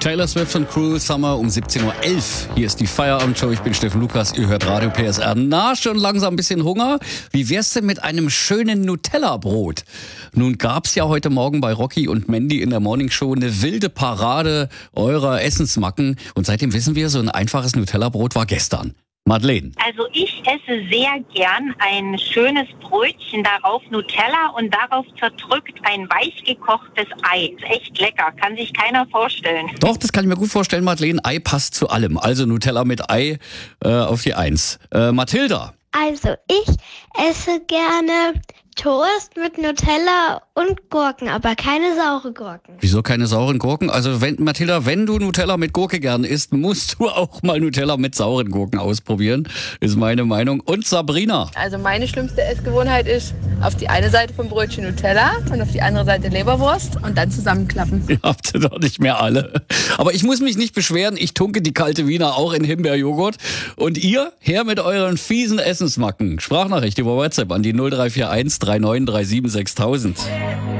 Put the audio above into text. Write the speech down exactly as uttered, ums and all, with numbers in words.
Taylor Swift und Cruel Summer um siebzehn Uhr elf. Hier ist die Feierabendshow. Ich bin Steffen Lukas. Ihr hört Radio P S R. Na, schon langsam ein bisschen Hunger? Wie wär's denn mit einem schönen Nutella-Brot? Nun gab's ja heute Morgen bei Rocky und Mandy in der Morningshow eine wilde Parade eurer Essensmacken. Und seitdem wissen wir, so ein einfaches Nutella-Brot war gestern. Madeleine. Also ich esse sehr gern ein schönes Brötchen, darauf Nutella und darauf zerdrückt ein weich gekochtes Ei. Ist echt lecker, kann sich keiner vorstellen. Doch, das kann ich mir gut vorstellen, Madeleine. Ei passt zu allem. Also Nutella mit Ei äh, auf die Eins. Äh, Mathilda. Also ich esse gerne Toast mit Nutella und Gurken, aber keine saure Gurken. Wieso keine sauren Gurken? Also wenn, Mathilda, wenn du Nutella mit Gurke gern isst, musst du auch mal Nutella mit sauren Gurken ausprobieren, ist meine Meinung. Und Sabrina? Also meine schlimmste Essgewohnheit ist, auf die eine Seite vom Brötchen Nutella und auf die andere Seite Leberwurst und dann zusammenklappen. Ihr habt ihr doch nicht mehr alle. Aber ich muss mich nicht beschweren, ich tunke die kalte Wiener auch in Himbeerjoghurt. Und ihr, her mit euren fiesen Essensmacken. Sprachnachricht über WhatsApp an die null drei vier eins drei neun drei sieben sechstausend.